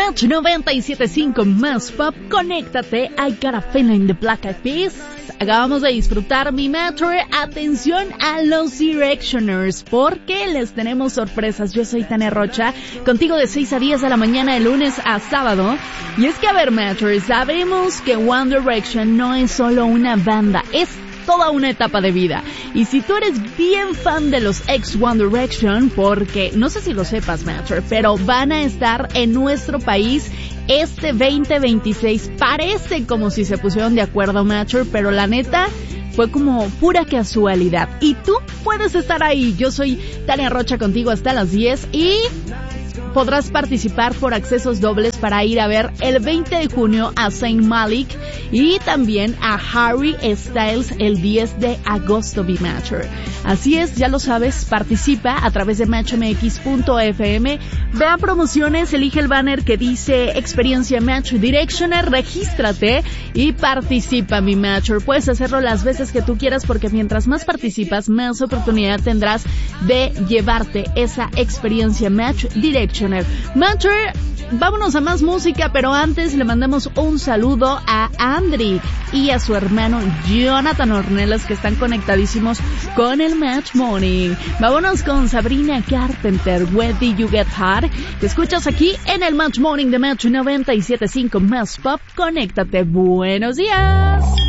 Match 97.5 más pop, conéctate. I got a feeling the Black Eyed Peas. Acabamos de disfrutar mi Metro. Atención a los Directioners, porque les tenemos sorpresas. Yo soy Tania Rocha, contigo de 6 a 10 de la mañana de lunes a sábado. Y es que, a ver, Metro, sabemos que One Direction no es solo una banda, es toda una etapa de vida. Y si tú eres bien fan de los ex One Direction, porque no sé si lo sepas, Matcher, pero van a estar en nuestro país este 2026. Parece como si se pusieron de acuerdo, Matcher, pero la neta fue como pura casualidad. Y tú puedes estar ahí. Yo soy Tania Rocha, contigo hasta las 10 y podrás participar por accesos dobles para ir a ver el 20 de junio a Zayn Malik y también a Harry Styles el 10 de agosto, B-Matcher. Así es, ya lo sabes, participa a través de matchmx.fm, ve a promociones, elige el banner que dice Experiencia Match Directioner, regístrate y participa, B-Matcher. Puedes hacerlo las veces que tú quieras, porque mientras más participas, más oportunidad tendrás de llevarte esa Experiencia Match Directioner. Matcher, vámonos a más música, pero antes le mandamos un saludo a Andrick y a su hermano Jonathan Ornelas, que están conectadísimos con el Match Morning. Vámonos con Sabrina Carpenter, Where Did You Get Hard? Te escuchas aquí en el Match Morning de Match 97.5 más pop. Conéctate. Buenos días.